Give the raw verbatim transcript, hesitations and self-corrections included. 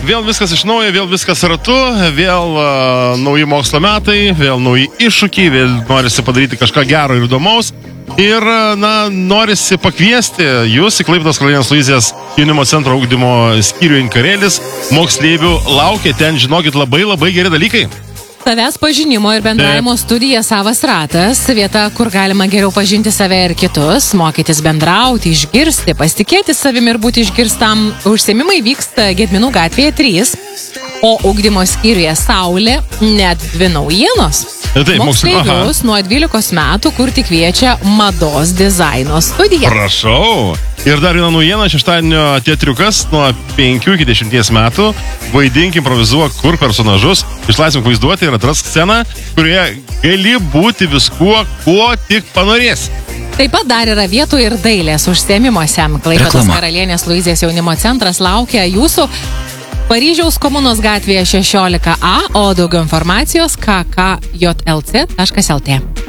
vėl viskas iš naujo, vėl viskas ratu, vėl uh, nauji mokslo metai, vėl nauji iššūkiai, vėl norisi padaryti kažką gero ir įdomaus. Ir, na, norisi pakviesti jūs į Klaipėdos Karalienės Luizės jaunimo centro ugdymo skyrių Inkarėlis. Moksleivių laukia ten, žinokit, labai labai geri dalykai. Savęs pažinimo ir bendravimo studija Savas ratas, vieta, kur galima geriau pažinti save ir kitus, mokytis bendrauti, išgirsti, pasitikėti savimi ir būti išgirstam. Užsiėmimai vyksta Gedminų gatvėje trys, o ugdymo skyriuje Saulė net dvi naujienos. Taip, moksleivius nuo dvylikos metų, kur tik kviečia mados dizaino studija. Prašau. Ir dar viena naujiena, šeštadienio teatriukas nuo penkių iki dešimties metų. Vaidink, improvizuok, kur personažus, išlaisvink vaizduoti ir atrask sceną, kurioje gali būti viskuo, kuo tik panorės. Taip pat dar yra vietų ir dailės užsiėmimuose. Klaipėdos Karalienės Luizės jaunimo centras laukia jūsų Paryžiaus Komunos gatvėje šešiolika A, o daugiau informacijos k k j l c taškas l t.